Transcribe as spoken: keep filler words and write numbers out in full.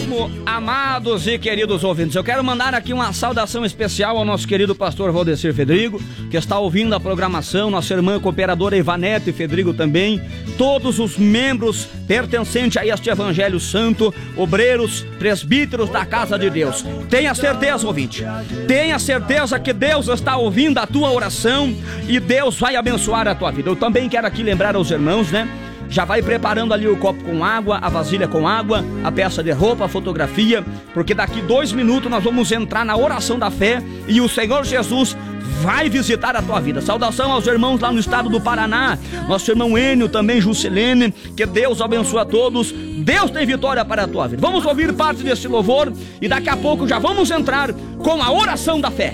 mesmo, amados e queridos ouvintes. Eu quero mandar aqui uma saudação especial ao nosso querido pastor Valdecir Fedrigo, que está ouvindo a programação, nossa irmã cooperadora Ivanete Fedrigo também, todos os membros pertencentes a este Evangelho Santo, obreiros, presbíteros da casa de Deus. Tenha certeza, ouvinte, tenha certeza que Deus está ouvindo a tua oração e Deus vai abençoar a tua vida. Eu também quero aqui lembrar aos irmãos, né? Já vai preparando ali o copo com água, a vasilha com água, a peça de roupa, a fotografia, porque daqui dois minutos nós vamos entrar na oração da fé e o Senhor Jesus vai visitar a tua vida. Saudação aos irmãos lá no estado do Paraná, nosso irmão Enio, também Juscelene, que Deus abençoe a todos. Deus tem vitória para a tua vida. Vamos ouvir parte desse louvor e daqui a pouco já vamos entrar com a oração da fé.